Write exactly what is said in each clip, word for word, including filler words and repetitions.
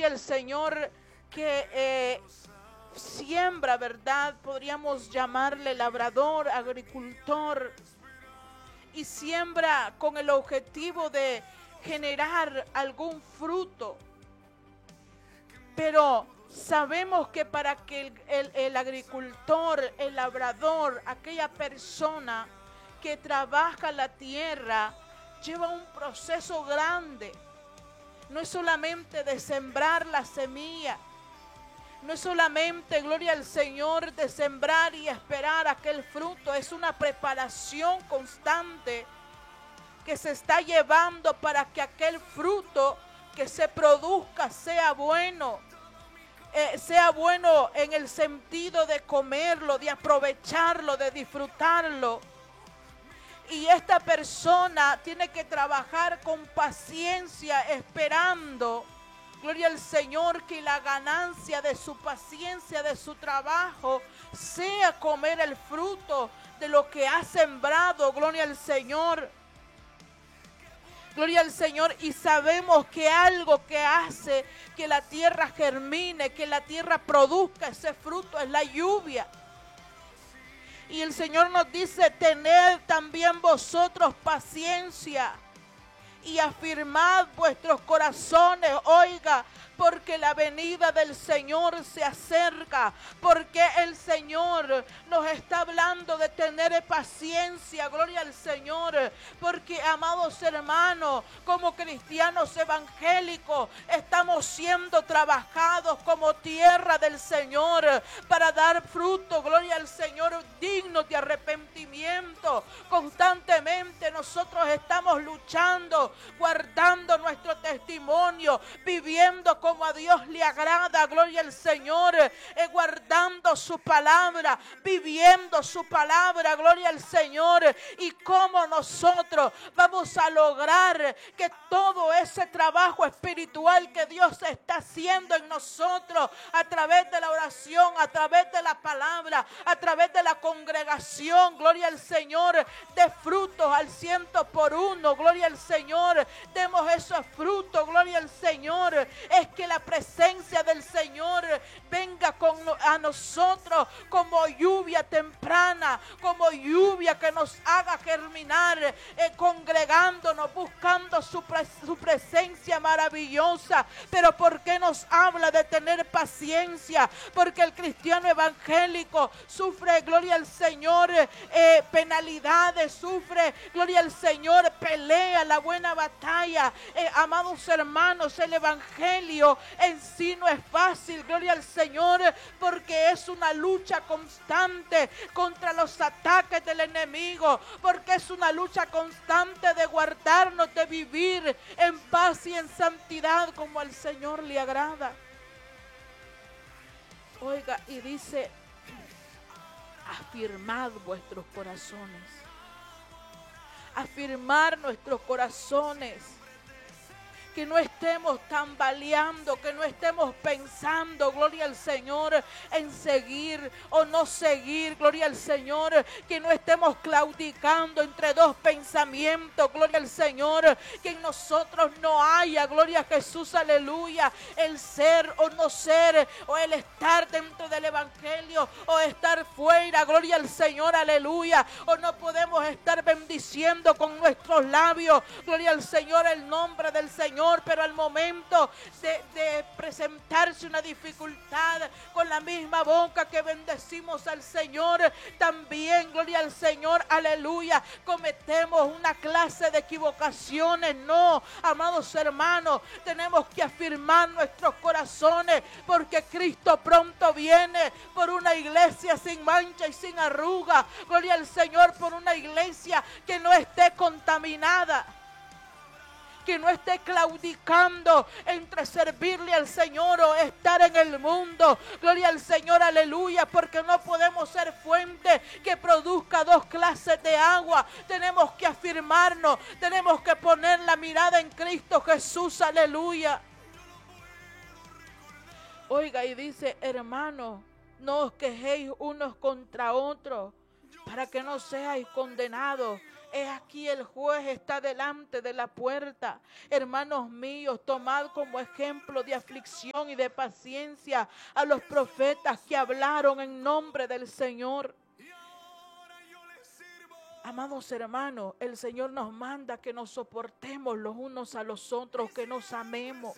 gloria al Señor, que eh, siembra, ¿verdad? Podríamos llamarle labrador, agricultor, y siembra con el objetivo de generar algún fruto. Pero sabemos que para que el, el, el agricultor, el labrador, aquella persona que trabaja la tierra, lleva un proceso grande. No es solamente de sembrar la semilla, no es solamente, gloria al Señor, de sembrar y esperar aquel fruto. Es una preparación constante que se está llevando para que aquel fruto que se produzca sea bueno. Eh, sea bueno en el sentido de comerlo, de aprovecharlo, de disfrutarlo. Y esta persona tiene que trabajar con paciencia, esperando, gloria al Señor, que la ganancia de su paciencia, de su trabajo, sea comer el fruto de lo que ha sembrado, gloria al Señor. Gloria al Señor. Y sabemos que algo que hace que la tierra germine, que la tierra produzca ese fruto, es la lluvia. Y el Señor nos dice: tened también vosotros paciencia y afirmad vuestros corazones. Oiga, porque la venida del Señor se acerca, porque el Señor nos está hablando de tener paciencia, gloria al Señor, porque, amados hermanos, como cristianos evangélicos, estamos siendo trabajados como tierra del Señor para dar fruto, gloria al Señor, dignos de arrepentimiento. Constantemente nosotros estamos luchando, guardando nuestro testimonio, viviendo como a Dios le agrada, gloria al Señor, eh, guardando su palabra, viviendo su palabra, gloria al Señor. Y cómo nosotros vamos a lograr que todo ese trabajo espiritual que Dios está haciendo en nosotros, a través de la oración, a través de la palabra, a través de la congregación, gloria al Señor, de frutos al ciento por uno, gloria al Señor, demos esos frutos, gloria al Señor. Es que la presencia del Señor venga con a nosotros como lluvia temprana, como lluvia que nos haga germinar, eh, congregándonos, buscando su, pre, su presencia maravillosa. Pero ¿por qué nos habla de tener paciencia? Porque el cristiano evangélico sufre, gloria al Señor, eh, penalidades, sufre, gloria al Señor, pelea la buena batalla. Eh, amados hermanos, el evangelio en sí no es fácil, gloria al Señor, porque es una lucha constante contra los ataques del enemigo, porque es una lucha constante de guardarnos, de vivir en paz y en santidad como al Señor le agrada. Oiga, y dice: afirmad vuestros corazones. Afirmar nuestros corazones. Que no estemos tambaleando, que no estemos pensando, gloria al Señor, en seguir o no seguir, gloria al Señor. Que no estemos claudicando entre dos pensamientos, gloria al Señor. Que en nosotros no haya, gloria a Jesús, aleluya, el ser o no ser, o el estar dentro del evangelio o estar fuera, gloria al Señor, aleluya. O no podemos estar bendiciendo con nuestros labios, gloria al Señor, el nombre del Señor. Pero al momento de, de presentarse una dificultad, con la misma boca que bendecimos al Señor, también, gloria al Señor, aleluya, cometemos una clase de equivocaciones. No, amados hermanos, tenemos que afirmar nuestros corazones, porque Cristo pronto viene por una iglesia sin mancha y sin arruga, gloria al Señor, por una iglesia que no esté contaminada, que no esté claudicando entre servirle al Señor o estar en el mundo. Gloria al Señor, aleluya, porque no podemos ser fuente que produzca dos clases de agua. Tenemos que afirmarnos, tenemos que poner la mirada en Cristo Jesús, aleluya. Oiga, y dice: hermanos, no os quejéis unos contra otros, para que no seáis condenados. He aquí el juez está delante de la puerta. Hermanos míos, tomad como ejemplo de aflicción y de paciencia a los profetas que hablaron en nombre del Señor. Amados hermanos, el Señor nos manda que nos soportemos los unos a los otros, que nos amemos.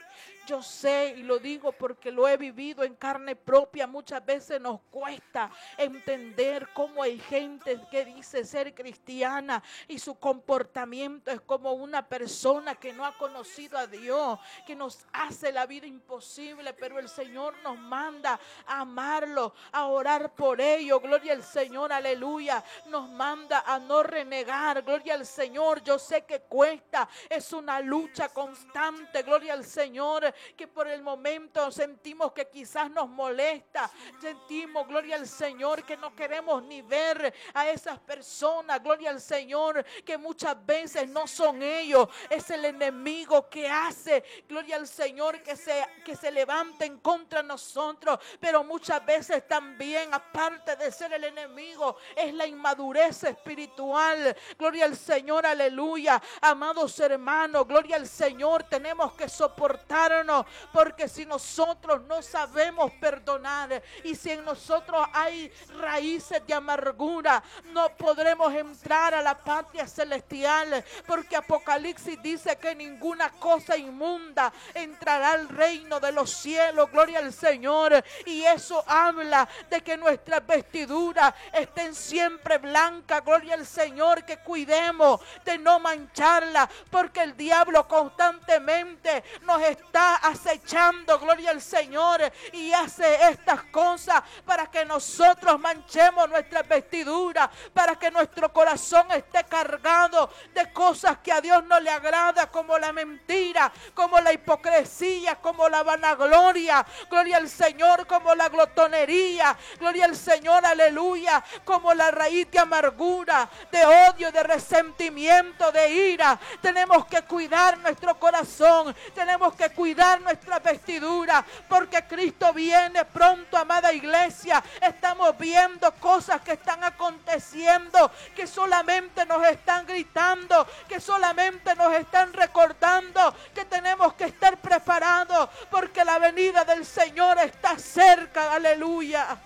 Yo sé y lo digo porque lo he vivido en carne propia. Muchas veces nos cuesta entender cómo hay gente que dice ser cristiana y su comportamiento es como una persona que no ha conocido a Dios, que nos hace la vida imposible, pero el Señor nos manda a amarlo, a orar por ello. Gloria al Señor, aleluya. Nos manda a no renegar, gloria al Señor. Yo sé que cuesta, es una lucha constante, gloria al Señor, que por el momento sentimos que quizás nos molesta, sentimos, gloria al Señor, que no queremos ni ver a esas personas, gloria al Señor, que muchas veces no son ellos, es el enemigo que hace, gloria al Señor, que se, que se levanten contra nosotros, pero muchas veces también, aparte de ser el enemigo, es la inmadurez espiritual, gloria al Señor, aleluya. Amados hermanos, gloria al Señor, tenemos que soportarnos, porque si nosotros no sabemos perdonar y si en nosotros hay raíces de amargura, no podremos entrar a la patria celestial, porque Apocalipsis dice que ninguna cosa inmunda entrará al reino de los cielos, gloria al Señor, y eso habla de que nuestras vestiduras estén siempre blancas, gloria al Señor, que cuidemos de no mancharla, porque el diablo constantemente nos está acechando, gloria al Señor, y hace estas cosas para que nosotros manchemos nuestras vestiduras, para que nuestro corazón esté cargado de cosas que a Dios no le agrada, como la mentira, como la hipocresía, como la vanagloria, gloria al Señor, como la glotonería, gloria al Señor, aleluya, como la raíz de amargura, de odio, de resentimiento, de ira. Tenemos que cuidar nuestro corazón, tenemos que cuidar nuestra vestidura, porque Cristo viene pronto, amada iglesia. Estamos viendo cosas que están aconteciendo, que solamente nos están gritando, que solamente nos están recordando que tenemos que estar preparados, porque la venida del Señor está cerca, aleluya.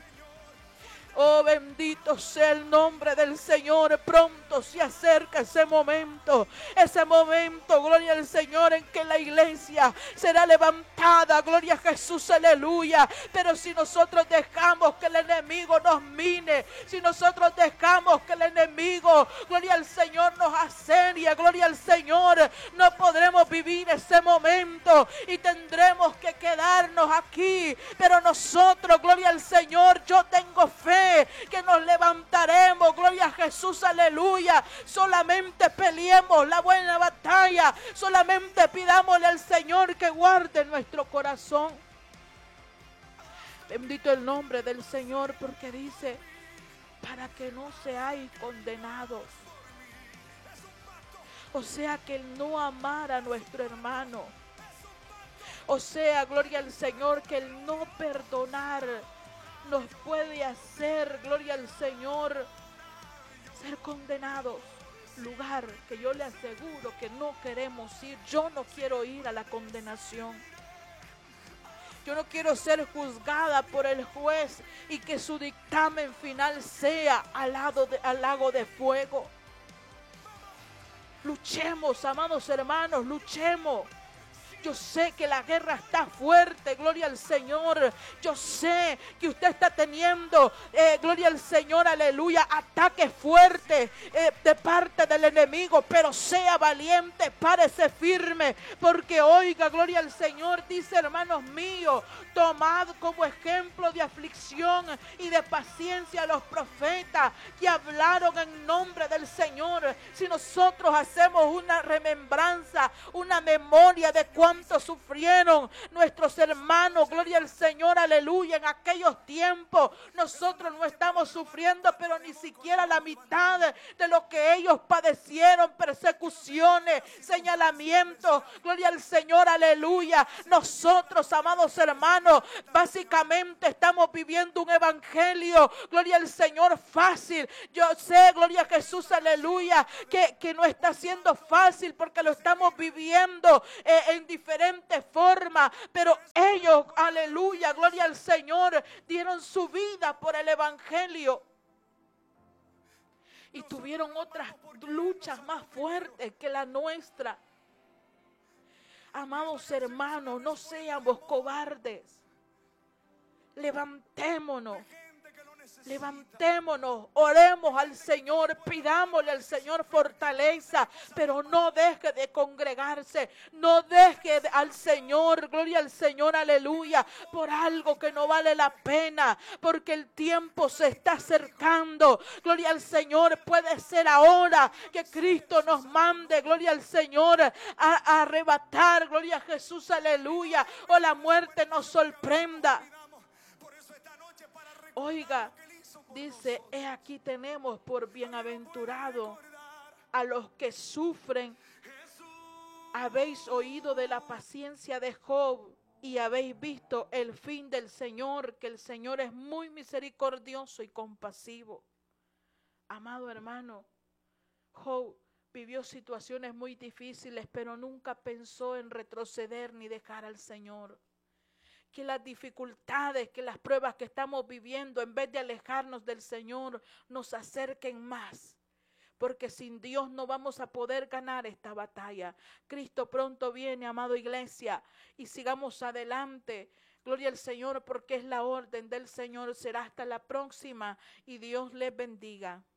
Oh, bendito sea el nombre del Señor. Pronto se acerca ese momento, ese momento, gloria al Señor, en que la iglesia será levantada, gloria a Jesús, aleluya. Pero si nosotros dejamos que el enemigo nos mine, si nosotros dejamos que el enemigo, gloria al Señor, nos asedia, gloria al Señor, no podremos vivir ese momento y tendremos que quedarnos aquí. Pero nosotros, gloria al Señor, yo tengo fe que nos levantaremos, gloria a Jesús, aleluya. Solamente peleemos la buena batalla, solamente pidámosle al Señor que guarde nuestro corazón. Bendito el nombre del Señor, porque dice, para que no seáis condenados. O sea, que el no amar a nuestro hermano, o sea, gloria al Señor, que el no perdonar nos puede hacer, gloria al Señor, ser condenados. Lugar que yo le aseguro que no queremos ir. Yo no quiero ir a la condenación. Yo no quiero ser juzgada por el juez y que su dictamen final sea al, lado de, al lago de fuego. Luchemos, amados hermanos, luchemos. Yo sé que la guerra está fuerte, gloria al Señor. Yo sé que usted está teniendo, eh, gloria al Señor, aleluya, ataques fuertes eh, de parte del enemigo. Pero sea valiente, párese firme, porque oiga, gloria al Señor, dice, hermanos míos, tomad como ejemplo de aflicción y de paciencia a los profetas que hablaron en nombre del Señor. Si nosotros hacemos una remembranza, una memoria de cuánto cuánto sufrieron nuestros hermanos, gloria al Señor, aleluya, en aquellos tiempos. Nosotros no estamos sufriendo, pero ni siquiera la mitad de, de lo que ellos padecieron, persecuciones, señalamientos, gloria al Señor, aleluya. Nosotros, amados hermanos, básicamente estamos viviendo un evangelio, gloria al Señor, fácil. Yo sé, gloria a Jesús, aleluya, que, que no está siendo fácil porque lo estamos viviendo eh, en diferentes formas, pero ellos, aleluya, gloria al Señor, dieron su vida por el evangelio y tuvieron otras luchas más fuertes que la nuestra. Amados hermanos, no seamos cobardes. Levantémonos. Levantémonos, oremos al Señor, pidámosle al Señor fortaleza, pero no deje de congregarse, no deje de, al Señor, gloria al Señor, aleluya, por algo que no vale la pena, porque el tiempo se está acercando, gloria al Señor. Puede ser ahora que Cristo nos mande, gloria al Señor, a, a arrebatar, gloria a Jesús, aleluya, o la muerte nos sorprenda. Oiga, dice, he aquí tenemos por bienaventurado a los que sufren. Habéis oído de la paciencia de Job y habéis visto el fin del Señor, que el Señor es muy misericordioso y compasivo. Amado hermano, Job vivió situaciones muy difíciles, pero nunca pensó en retroceder ni dejar al Señor. Que las dificultades, que las pruebas que estamos viviendo, en vez de alejarnos del Señor, nos acerquen más. Porque sin Dios no vamos a poder ganar esta batalla. Cristo pronto viene, amado iglesia, y sigamos adelante. Gloria al Señor, porque es la orden del Señor. Será hasta la próxima y Dios les bendiga.